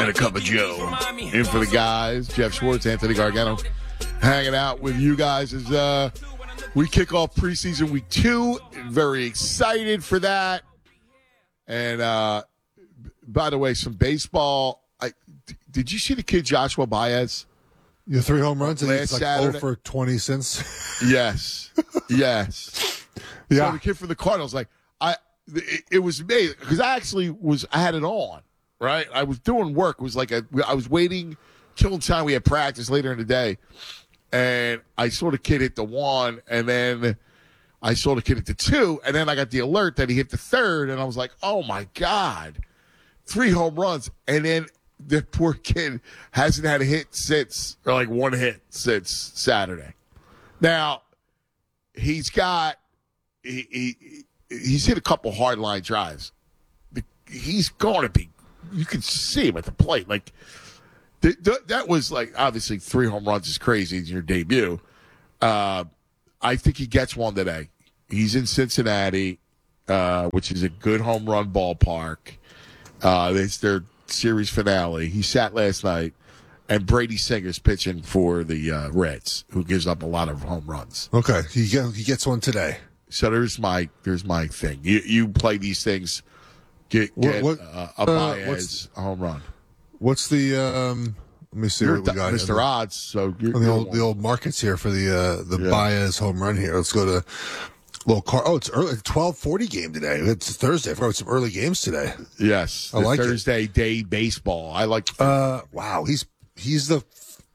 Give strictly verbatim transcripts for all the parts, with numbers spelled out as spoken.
and a cup of Joe. In for the guys, Jeff Schwartz, Anthony Gargano, hanging out with you guys as uh, we kick off preseason week two. Very excited for that. And uh, by the way, some baseball. I, did you see the kid Joshua Baez? Your three home runs and Last he's like Saturday. oh for twenty since. Yes, yes. Yeah. So the kid from the Cardinals, like I, it, it was me because I actually was. I had it on. Right, I was doing work. It was like a, I was waiting, killing time. We had practice later in the day, and I saw the kid hit the one, and then I saw the kid hit the two, and then I got the alert that he hit the third, and I was like, "Oh my god, three home runs!" And then the poor kid hasn't had a hit since, or like one hit since Saturday. Now he's got he, he he's hit a couple hard line drives. He's going to be. You can see him at the plate. Like th- th- that was like obviously three home runs is crazy in your debut. Uh, I think he gets one today. He's in Cincinnati, uh, which is a good home run ballpark. Uh, it's their series finale. He sat last night, and Brady Singer's pitching for the uh, Reds, who gives up a lot of home runs. Okay, he get, he gets one today. So there's my there's my thing. You you play these things. Get, get what, what, uh, a Baez uh, home run. What's the? Um, let me see You're what we got. Mister Here. Odds. So you're, On the you're old one. the old markets here for the uh, the Yeah. Baez home run here. Let's go to little car. Oh, it's early. twelve forty game today. It's Thursday. I forgot some early games today. Yes, I the like it. Thursday day baseball. I like. Uh, wow, he's he's the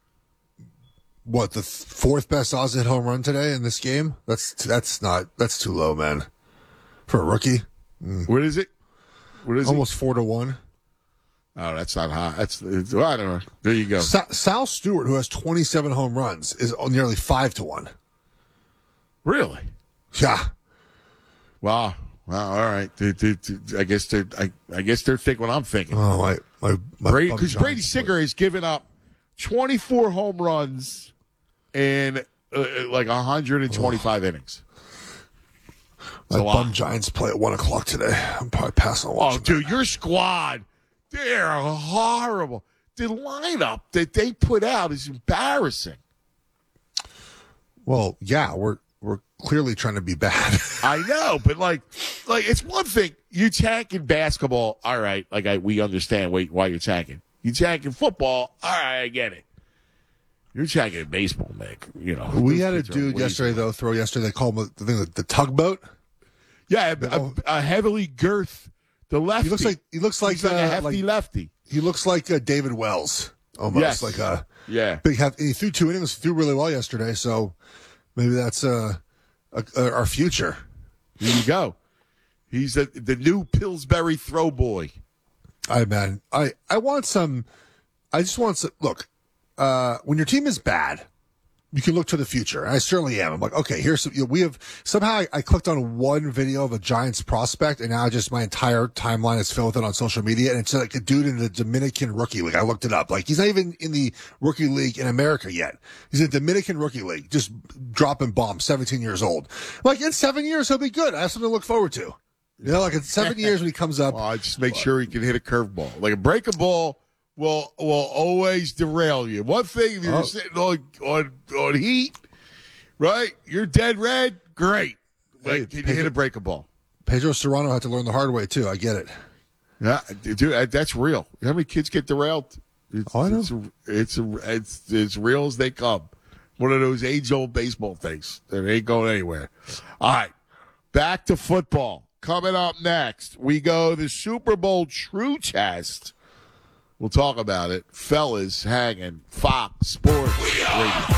what the fourth best odds hit home run today in this game. That's that's not that's too low, man, for a rookie. What is it? What is Almost four to one. it? Oh, that's not high. That's it's, well, I don't know. There you go. Sa- Sal Stewart, who has twenty-seven home runs, is nearly five to one. Really? Yeah. Wow. Wow. All right. They- they- they- I guess they're. I, I guess they're thinking what I'm thinking. Oh my my. my Brady, bum because Giants Brady Singer has given up twenty-four home runs in uh, like one hundred twenty-five innings. My a lot. bum Giants play at one o'clock today. I'm probably passing on Oh, watching. dude, your squad, they're horrible. The lineup that they put out is embarrassing. Well, yeah, we're we're clearly trying to be bad. I know, but like, like it's one thing you tanking basketball. All right, like I we understand why, why you're tanking. You tanking football. All right, I get it. You're tanking baseball, Nick. You know, we those had a kids are dude lazy. yesterday though throw yesterday. They called him the thing the, the tugboat. Yeah, a, a, a heavily girth. The lefty. He looks like he looks like, He's like uh, a hefty like- lefty. He looks like uh, David Wells almost Yes. like a Yeah. big. Hef- he threw two innings, threw really well yesterday. So maybe that's uh, a, a, our future. There you go. He's the the new Pillsbury throw boy. I man, I I want some. I just want some. Look, uh, when your team is bad, you can look to the future. I certainly am. I'm like, okay, here's some, you know, we have somehow I, I clicked on one video of a Giants prospect, and now just my entire timeline is filled with it on social media, and it's like a dude in the Dominican Rookie League. I looked it up. Like he's not even in the rookie league in America yet. He's in the Dominican Rookie League, just dropping bombs. seventeen years old. Like in seven years, he'll be good. I have something to look forward to. You know, like in seven years when he comes up. Well, I just make sure he can hit a curveball. Like a breaking ball will will always derail you. One thing, if you're Oh. sitting on, on on heat, right? You're dead red. Great. Like, Hey, can you Pedro- hit a breaking ball? Pedro Serrano had to learn the hard way too. I get it. Yeah, dude, that's real. You know how many kids get derailed? It's, Oh, I know. It's, it's, it's as real as they come. One of those age-old baseball things that ain't going anywhere. All right, back to football. Coming up next, we go the Super Bowl True Test. We'll talk about it. Fellas hanging Fox Sports Radio.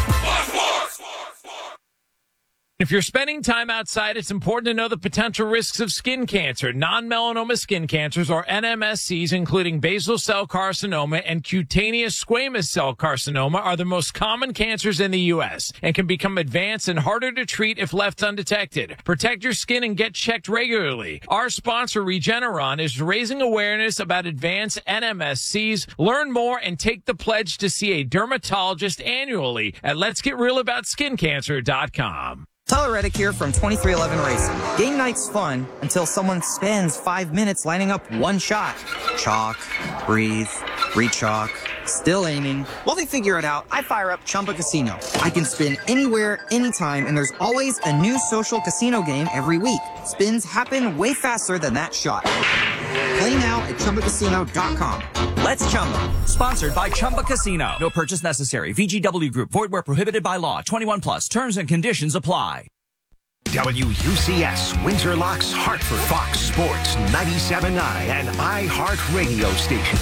If you're spending time outside, it's important to know the potential risks of skin cancer. Non-melanoma skin cancers, or N M S Cs, including basal cell carcinoma and cutaneous squamous cell carcinoma, are the most common cancers in the U S and can become advanced and harder to treat if left undetected. Protect your skin and get checked regularly. Our sponsor, Regeneron, is raising awareness about advanced N M S Cs. Learn more and take the pledge to see a dermatologist annually at lets get real about skin cancer dot com. Tyler Reddick here from twenty-three eleven Racing. Game night's fun until someone spends five minutes lining up one shot. Chalk, breathe, Rechalk. Still aiming. While they figure it out, I fire up Chumba Casino. I can spin anywhere, anytime, and there's always a new social casino game every week. Spins happen way faster than that shot. Play now at Chumba Casino dot com. Let's Chumba. Sponsored by Chumba Casino. No purchase necessary. V G W Group. Void where prohibited by law. twenty-one plus. Terms and conditions apply. W U C S, Windsor Locks, Hartford, Fox Sports, ninety-seven point nine, and iHeart Radio Station.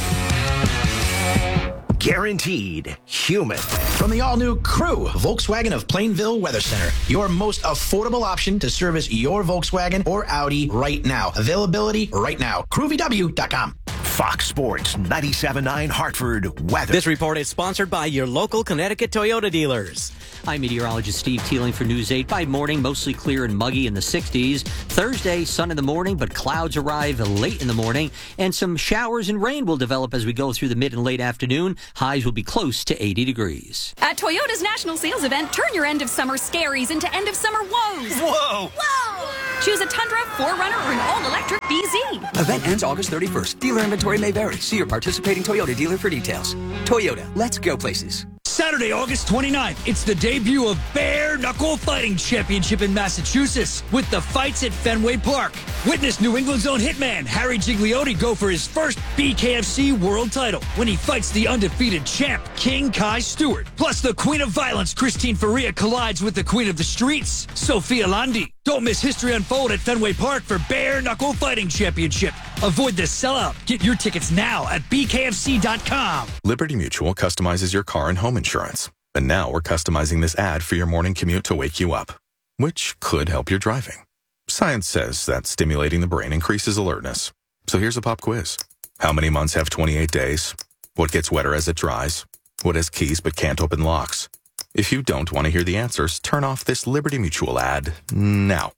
Guaranteed human. From the all-new Crew, Volkswagen of Plainville Weather Center. Your most affordable option to service your Volkswagen or Audi right now. Availability right now. crew v w dot com. Fox Sports, ninety-seven point nine Hartford weather. This report is sponsored by your local Connecticut Toyota dealers. I'm meteorologist Steve Teeling for News eight. By morning, mostly clear and muggy in the sixties. Thursday, sun in the morning, but clouds arrive late in the morning. And some showers and rain will develop as we go through the mid and late afternoon. Highs will be close to eighty degrees. At Toyota's National Sales Event, turn your end of summer scaries into end of summer woes. Whoa! Whoa! Choose a Tundra, four runner, or an all-electric B Z. Event ends August thirty-first. Dealer inventory may vary. See your participating Toyota dealer for details. Toyota, let's go places. Saturday, August twenty-ninth, it's the debut of Bare Knuckle Fighting Championship in Massachusetts with the fights at Fenway Park. Witness New England's own hitman, Harry Gigliotti, go for his first B K F C world title when he fights the undefeated champ, King Kai Stewart. Plus, the Queen of Violence, Christine Faria, collides with the Queen of the Streets, Sophia Landi. Don't miss history unfold at Fenway Park for Bare Knuckle Fighting Championship. Avoid the sellout. Get your tickets now at b k f c dot com. Liberty Mutual customizes your car and home insurance. And now we're customizing this ad for your morning commute to wake you up, which could help your driving. Science says that stimulating the brain increases alertness. So here's a pop quiz. How many months have twenty-eight days? What gets wetter as it dries? What has keys but can't open locks? If you don't want to hear the answers, turn off this Liberty Mutual ad now.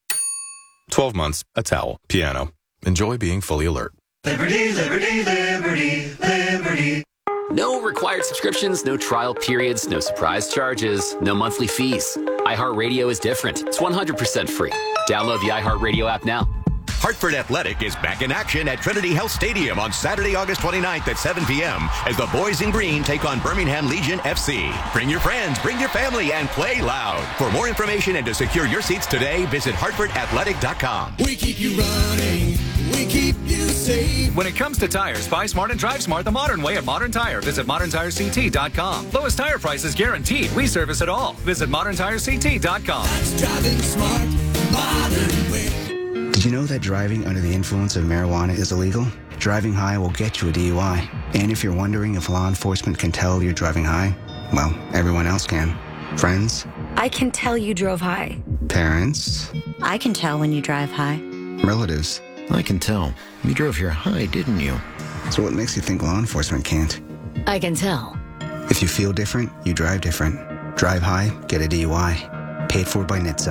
twelve months, a towel, piano. Enjoy being fully alert. Liberty, liberty, liberty, liberty. No required subscriptions, no trial periods, no surprise charges, no monthly fees. iHeartRadio is different. It's one hundred percent free. Download the iHeartRadio app now. Hartford Athletic is back in action at Trinity Health Stadium on Saturday, August twenty-ninth at seven p.m. as the Boys in Green take on Birmingham Legion F C. Bring your friends, bring your family, and play loud. For more information and to secure your seats today, visit hartford athletic dot com. We keep you running. We keep you safe. When it comes to tires, buy smart and drive smart the modern way at Modern Tire. Visit modern tire c t dot com. Lowest tire prices guaranteed. We service it all. Visit modern tire c t dot com. That's driving smart, modern way. Did you know that driving under the influence of marijuana is illegal? Driving high will get you a D U I. And if you're wondering if law enforcement can tell you're driving high, well, everyone else can. Friends? I can tell you drove high. Parents? I can tell when you drive high. Relatives? I can tell. You drove here high, didn't you? So what makes you think law enforcement can't? I can tell. If you feel different, you drive different. Drive high, get a D U I. Paid for by N H T S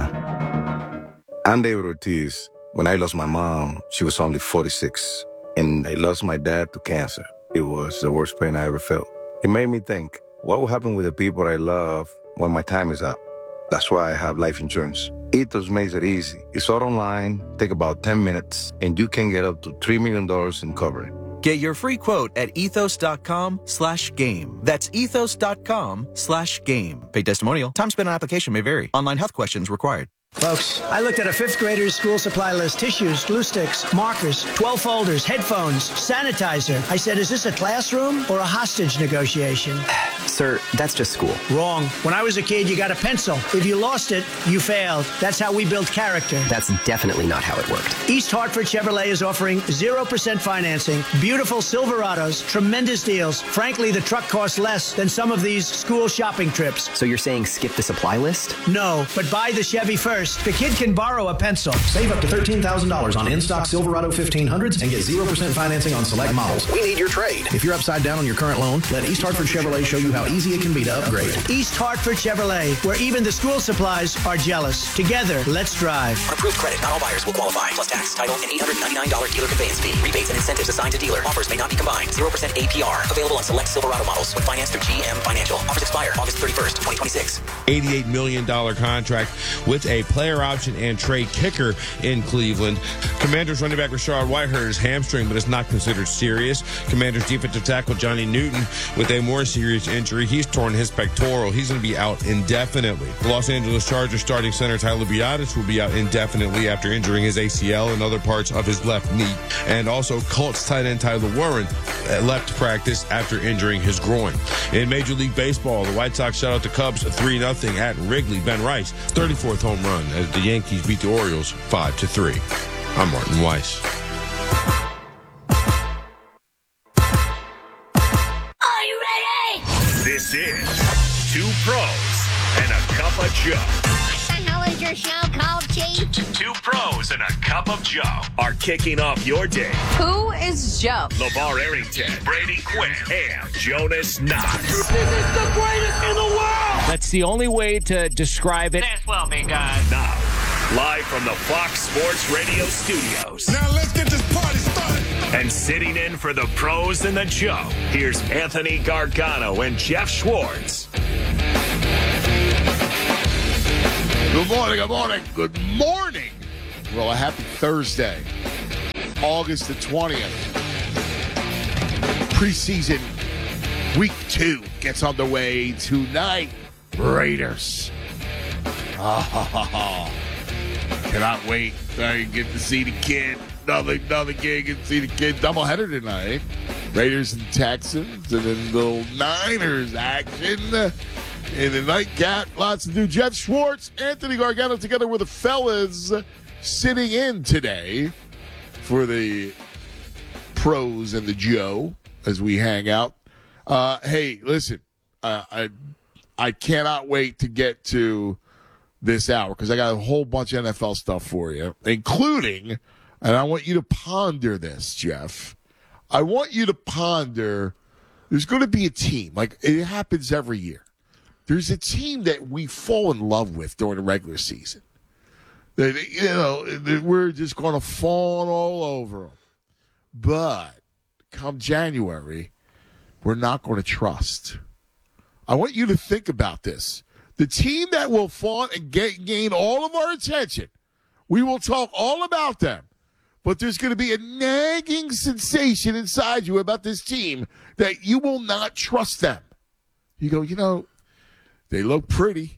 A. I'm David Ortiz. When I lost my mom, she was only forty-six. And I lost my dad to cancer. It was the worst pain I ever felt. It made me think, what will happen with the people I love when my time is up? That's why I have life insurance. Ethos makes it easy. It's all online, take about ten minutes, and you can get up to three million dollars in coverage. Get your free quote at ethos.com slash game. That's ethos.com slash game. Paid testimonial. Time spent on application may vary. Online health questions required. Folks, I looked at a fifth grader's school supply list. Tissues, glue sticks, markers, twelve folders, headphones, sanitizer. I said, is this a classroom or a hostage negotiation? Sir, that's just school. Wrong. When I was a kid, you got a pencil. If you lost it, you failed. That's how we build character. That's definitely not how it worked. East Hartford Chevrolet is offering zero percent financing, beautiful Silverados, tremendous deals. Frankly, the truck costs less than some of these school shopping trips. So you're saying skip the supply list? No, but buy the Chevy first. The kid can borrow a pencil. Save up to thirteen thousand dollars on in-stock Silverado fifteen hundreds and get zero percent financing on select models. We need your trade. If you're upside down on your current loan, let East Hartford Chevrolet show you how easy it can be to upgrade. East Hartford Chevrolet, where even the school supplies are jealous. Together, let's drive. On approved credit, not all buyers will qualify. Plus tax, title, and eight hundred ninety-nine dollars dealer conveyance fee. Rebates and incentives assigned to dealer. Offers may not be combined. zero percent A P R. Available on select Silverado models with finance through G M Financial. Offers expire August thirty-first, twenty twenty-six. eighty-eight million dollars contract with a player option and trade kicker in Cleveland. Commanders running back Rashard White hurt his hamstring, but it's not considered serious. Commanders defensive tackle Johnny Newton with a more serious injury. He's torn his pectoral. He's going to be out indefinitely. The Los Angeles Chargers starting center Tyler Biadasz will be out indefinitely after injuring his A C L and other parts of his left knee. And also Colts tight end Tyler Warren left practice after injuring his groin. In Major League Baseball, the White Sox shut out the Cubs three nothing at Wrigley. Ben Rice, thirty-fourth home run as the Yankees beat the Orioles five to three. I'm Martin Weiss. Are you ready? This is Two Pros and a Cup of Joe. What the hell is your show called, Chief? Two Pros and a Cup of Joe are kicking off your day. Who is Joe? LeVar Arrington, Brady Quinn, and Jonas Knox. This is the greatest in the world! That's the only way to describe it. This will be good. Now, live from the Fox Sports Radio studios. Now let's get this party started. And sitting in for the Pros and the Joe, here's Anthony Gargano and Jeff Schwartz. Good morning, good morning, good morning. Well, a happy Thursday, August the twentieth. Preseason week two gets underway tonight. Raiders. Oh, cannot wait. I get to see the kid. Another, another kid, get to see the kid. Doubleheader tonight. Raiders and Texans, and then little Niners action in the nightcap. Lots to do. Jeff Schwartz, Anthony Gargano together with the fellas sitting in today for the Pros and the Joe as we hang out. Uh, hey, listen, uh, I I cannot wait to get to this hour because I got a whole bunch of N F L stuff for you, including, and I want you to ponder this, Jeff. I want you to ponder, there's going to be a team, like it happens every year. There's a team that we fall in love with during the regular season. That, you know, that we're just going to fawn all over them. But come January, we're not going to trust. I want you to think about this. The team that will fawn and get, gain all of our attention, we will talk all about them. But there's going to be a nagging sensation inside you about this team that you will not trust them. You go, you know, they look pretty.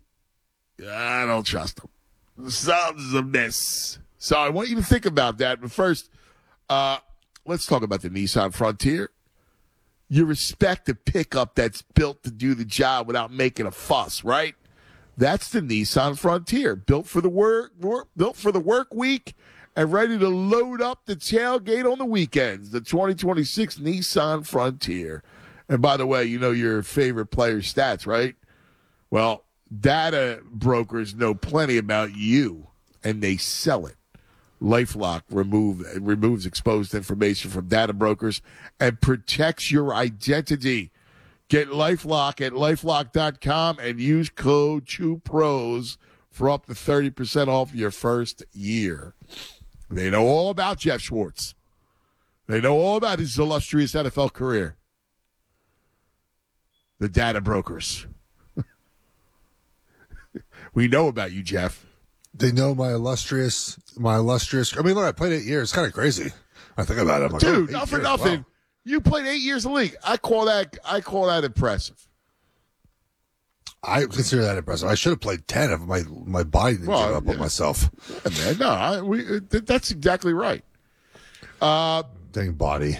I don't trust them. Something's amiss. So I want you to think about that. But first, uh, let's talk about the Nissan Frontier. You respect a pickup that's built to do the job without making a fuss, right? That's the Nissan Frontier, built for the work, work built for the work week and ready to load up the tailgate on the weekends. The twenty twenty-six Nissan Frontier. And by the way, you know your favorite player stats, right? Well, data brokers know plenty about you, and they sell it. LifeLock remove, removes exposed information from data brokers and protects your identity. Get LifeLock at LifeLock dot com and use code TWOPROS for up to thirty percent off your first year. They know all about Jeff Schwartz. They know all about his illustrious N F L career. The data brokers. We know about you, Jeff. They know my illustrious, my illustrious. I mean, look, I played eight years. It's kind of crazy. I think about it. I'm like, Dude, oh, not for years. nothing. Wow. You played eight years in the league. I call that. I call that impressive. I consider that impressive. I should have played ten if my my body didn't Well, give up yeah. on myself. Yeah, man, no, I, we, that's exactly right. Uh, Dang body.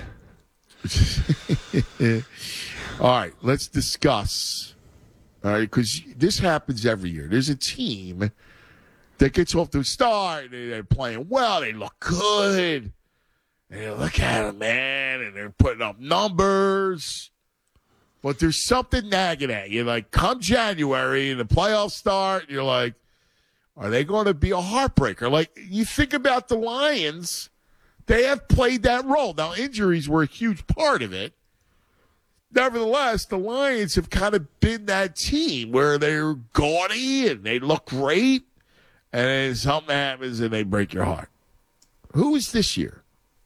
All right, let's discuss. All right, because this happens every year. There's a team that gets off to a start. They're playing well. They look good. And you look at them, man, and they're putting up numbers. But there's something nagging at you. Like, come January and the playoffs start, and you're like, are they going to be a heartbreaker? Like, you think about the Lions, they have played that role. Now, injuries were a huge part of it. Nevertheless, the Lions have kind of been that team where they're gaudy and they look great, and then something happens and they break your heart. Who is this year?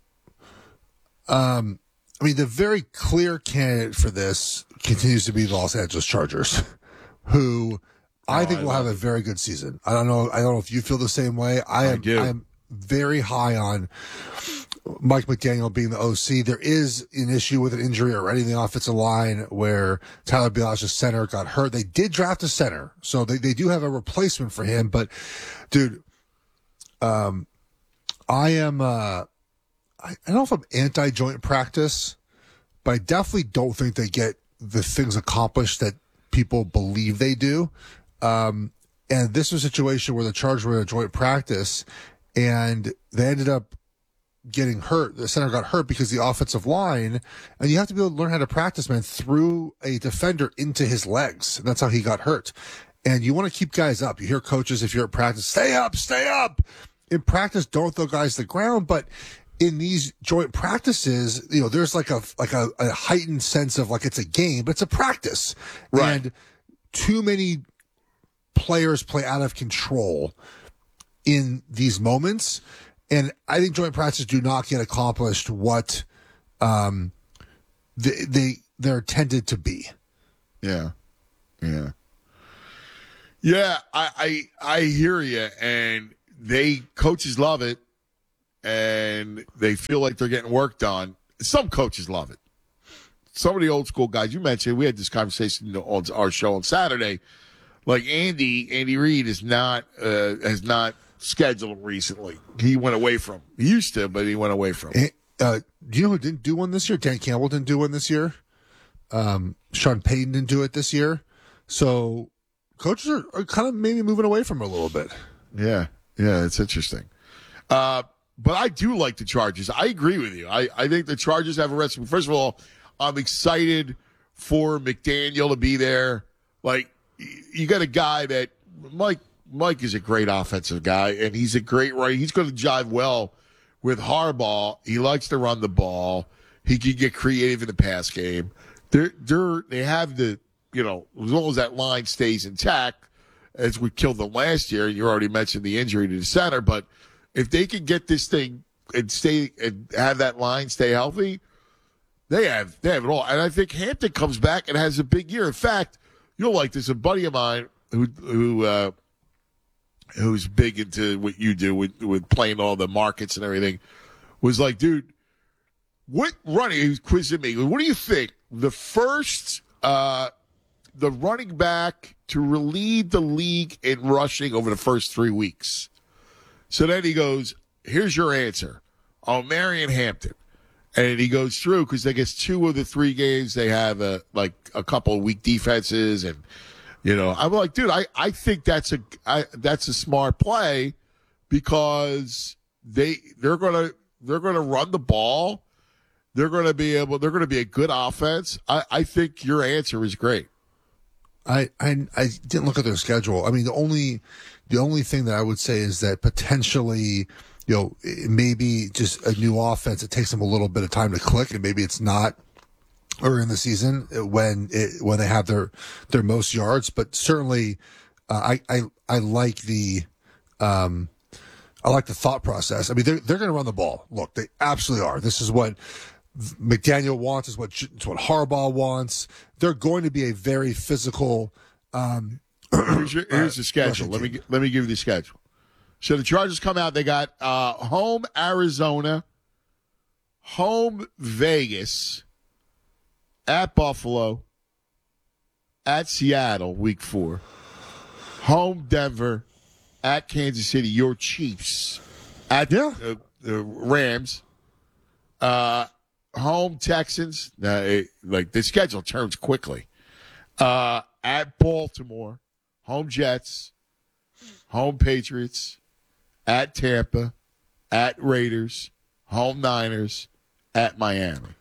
Um, I mean, the very clear candidate for this continues to be the Los Angeles Chargers, who I Oh, think I we'll have love a very good season. I don't know. I don't know if you feel the same way. I am. I do. I am very high on Mike McDaniel being the O C. There is an issue with an injury already in the offensive line where Tyler Biadasz, center, got hurt. They did draft a center, so they, they do have a replacement for him. But, dude, um, I am. Uh, I, I don't know if I'm anti-joint practice, but I definitely don't think they get the things accomplished that people believe they do. Um, and this was a situation where the Chargers were in a joint practice, and they ended up getting hurt. The center got hurt because the offensive line, and you have to be able to learn how to practice, man, threw a defender into his legs. And that's how he got hurt. And you want to keep guys up. You hear coaches, if you're at practice, stay up, stay up. In practice, don't throw guys to the ground. But in these joint practices, you know, there's like a like a, a heightened sense of like it's a game, but it's a practice. Right. And too many players play out of control in these moments. And I think joint practices do not get accomplished what um, they, they they're intended to be. Yeah, yeah, yeah. I I, I hear you, and they coaches love it, and they feel like they're getting work done. Some coaches love it. Some of the old school guys you mentioned, we had this conversation on our show on Saturday. Like Andy, Andy Reid is not uh, has not. scheduled recently. He went away from. He used to, but he went away from. Uh, do you know who didn't do one this year? Dan Campbell didn't do one this year. Um, Sean Payton didn't do it this year. So coaches are, are kind of maybe moving away from it a little bit. Yeah, yeah, it's interesting. Uh, but I do like the Chargers. I agree with you. I, I think the Chargers have a recipe. First of all, I'm excited for McDaniel to be there. Like, you got a guy that, Mike, Mike is a great offensive guy, and he's a great right. He's going to jive well with Harbaugh. He likes to run the ball. He can get creative in the pass game. They're, they're, they have the, you know, as long as that line stays intact, as we killed them last year, you already mentioned the injury to the center, but if they can get this thing and stay and have that line stay healthy, they have they have it all. And I think Hampton comes back and has a big year. In fact, you'll like this. A buddy of mine who who uh, who's big into what you do with, with playing all the markets and everything was like, dude, what running? He was quizzing me. What do you think? The first, uh, the running back to lead the league in rushing over the first three weeks. So then he goes, here's your answer. Oh, Marion Hampton. And he goes through because I guess two of the three games they have a, like a couple of weak defenses. And, you know, I'm like, dude, I, I think that's a, I, that's a smart play because they, they're going to, they're going to run the ball. They're going to be able, they're going to be a good offense. I, I think your answer is great. I, I I didn't look at their schedule. I mean, the only the only thing that I would say is that potentially, you know, maybe just a new offense. It takes them a little bit of time to click, and maybe it's not early in the season when it when they have their their most yards. But certainly, uh, I I I like the um I like the thought process. I mean, they're they're going to run the ball. Look, they absolutely are. This is what McDaniel wants, is what it's what Harbaugh wants. They're going to be a very physical. Um, here's, your, here's the schedule. Let me let me give you the schedule. So the Chargers come out. They got uh, home Arizona, home Vegas, at Buffalo, at Seattle, week four, home Denver, at Kansas City, your Chiefs, at yeah. uh, the Rams. Uh, Home Texans, uh, it, like the schedule turns quickly. Uh, at Baltimore, home Jets, home Patriots, at Tampa, at Raiders, home Niners, at Miami.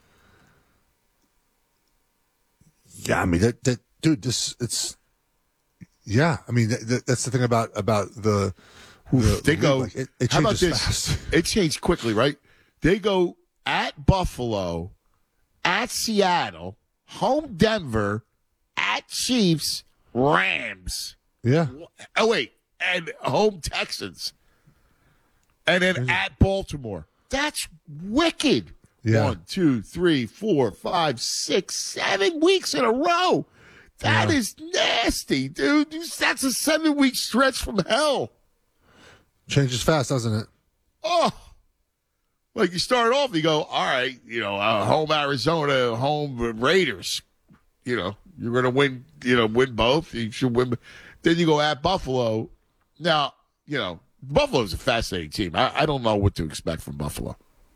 Yeah, I mean that, that dude. This it's yeah. I mean that, that, that's the thing about about the. the they go. Like, it, it how about this? fast. It changed quickly, right? They go at Buffalo, at Seattle, home Denver, at Chiefs, Rams. Yeah. Oh, wait. And home Texans. And then at Baltimore. That's wicked. Yeah. One, two, three, four, five, six, seven weeks in a row. That Yeah. is nasty, dude. That's a seven-week stretch from hell. Changes fast, doesn't it? Oh, like you start off, you go, all right, you know, uh, home Arizona, home Raiders. You know, you're going to win, you know, win both. You should win. Then you go at Buffalo. Now, you know, Buffalo's a fascinating team. I, I don't know what to expect from Buffalo.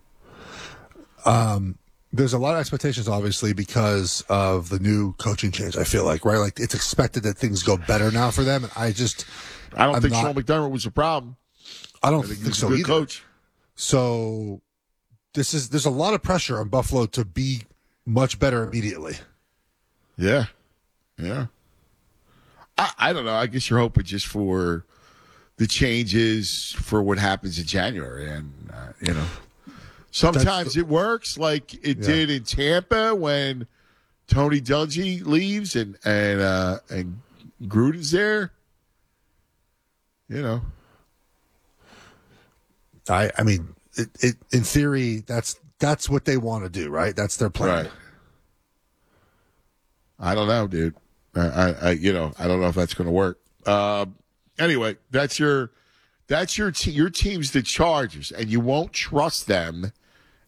Um, there's a lot of expectations, obviously, because of the new coaching change, I feel like, right? Like, it's expected that things go better now for them. And I just. I don't I'm think not, Sean McDermott was a problem. I don't I think think, he's so a good either. coach. So, this is there's a lot of pressure on Buffalo to be much better immediately. Yeah. Yeah. I, I don't know. I guess you're hoping just for the changes for what happens in January. And, uh, you know, sometimes it works like it Yeah. did in Tampa when Tony Dungy leaves and, and, uh, and Gruden's there. You know. I, I mean, it, it, in theory, that's that's what they want to do, right? That's their plan. Right. I don't know, dude. I, I, I you know, I don't know if that's going to work. Uh, anyway, that's your, that's your te- your team's the Chargers, and you won't trust them